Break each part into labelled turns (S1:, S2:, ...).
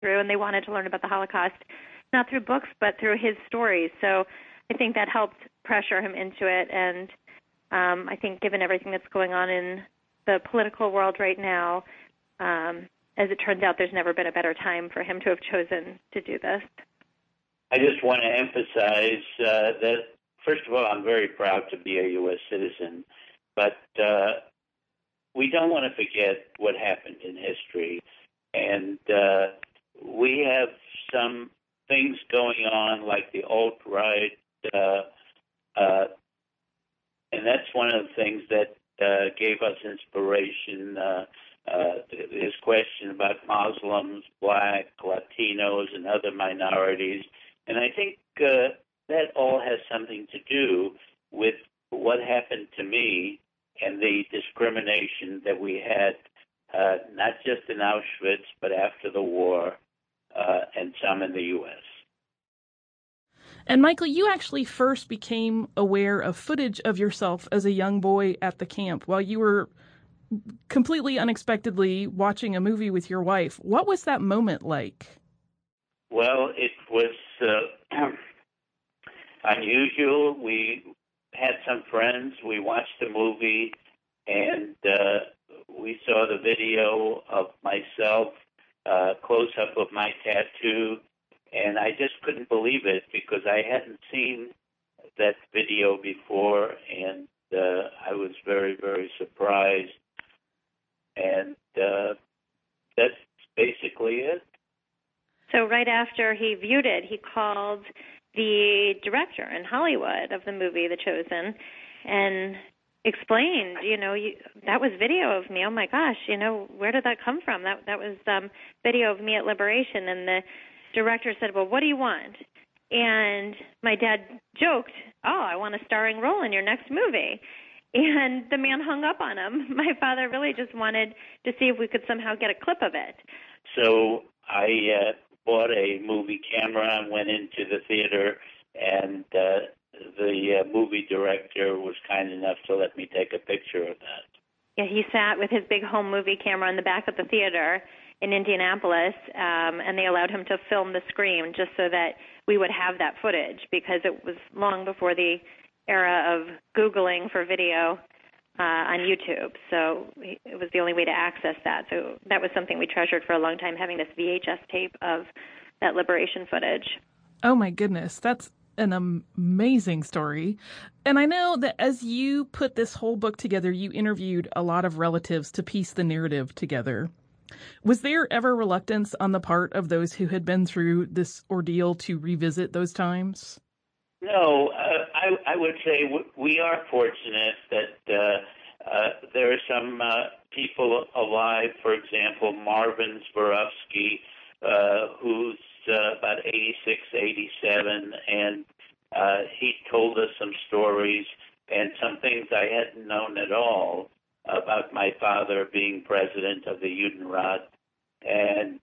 S1: through, and they wanted to learn about the Holocaust, not through books, but through his stories. So I think that helped pressure him into it, and I think given everything that's going on in the political world right now, as it turns out, there's never been a better time for him to have chosen to do this.
S2: I just want to emphasize that, first of all, I'm very proud to be a U.S. citizen, but we don't want to forget what happened in history. And we have some things going on like the alt-right, and that's one of the things that gave us inspiration. This question about Muslims, Black, Latinos, and other minorities. And I think that all has something to do with what happened to me and the discrimination that we had, not just in Auschwitz, but after the war, and some in the U.S.
S3: And Michael, you actually first became aware of footage of yourself as a young boy at the camp while you were completely unexpectedly watching a movie with your wife. What was that moment like?
S2: Well, it was unusual. We had some friends. We watched the movie, and we saw the video of myself, close-up of my tattoo, and I just couldn't believe it because I hadn't seen that video before, and I was very, very surprised. And that's basically it.
S1: So right after he viewed it, he called the director in Hollywood of the movie, The Chosen, and explained, that was video of me. Oh my gosh, where did that come from? That was video of me at Liberation. And the director said, well, what do you want? And my dad joked, I want a starring role in your next movie. And the man hung up on him. My father really just wanted to see if we could somehow get a clip of it.
S2: So I bought a movie camera and went into the theater, and the movie director was kind enough to let me take a picture of that.
S1: Yeah, he sat with his big home movie camera in the back of the theater in Indianapolis, and they allowed him to film the screen just so that we would have that footage, because it was long before the era of Googling for video on YouTube. So it was the only way to access that. So that was something we treasured for a long time, having this VHS tape of that Liberation footage.
S3: Oh, my goodness. That's an amazing story. And I know that as you put this whole book together, you interviewed a lot of relatives to piece the narrative together. Was there ever reluctance on the part of those who had been through this ordeal to revisit those times?
S2: No, I would say we are fortunate that there are some people alive, for example, Marvin Zborowski, who's about 86, 87, and he told us some stories and some things I hadn't known at all about my father being president of the Judenrat. And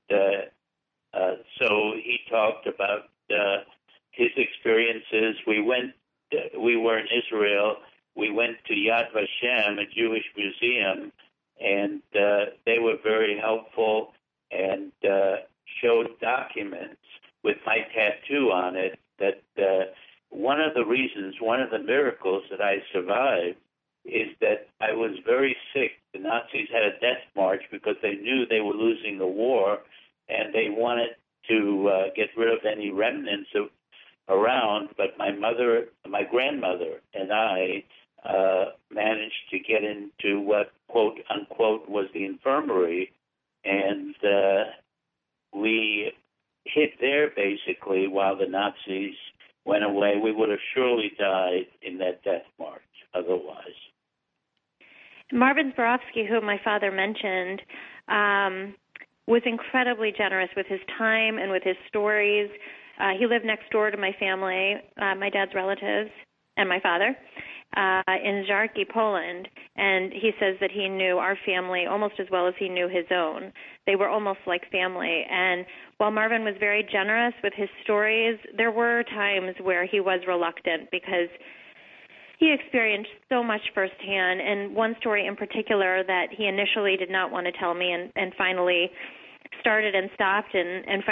S2: so he talked about his experiences. We were in Israel. We went to Yad Vashem, a Jewish museum, and they were very helpful and showed documents with my tattoo on it that one of the miracles that I survived is that I was very sick. The Nazis had a death march because they knew they were losing the war, and they wanted to get rid of any remnants around. But my grandmother, and I managed to get into what, quote unquote, was the infirmary, and we hid there basically while the Nazis went away. We would have surely died in that death march otherwise.
S1: Marvin Zborowski, who my father mentioned, was incredibly generous with his time and with his stories. He lived next door to my family, my dad's relatives, and my father, in Żarki, Poland. And he says that he knew our family almost as well as he knew his own. They were almost like family. And while Marvin was very generous with his stories, there were times where he was reluctant because he experienced so much firsthand. And one story in particular that he initially did not want to tell me and finally started and stopped and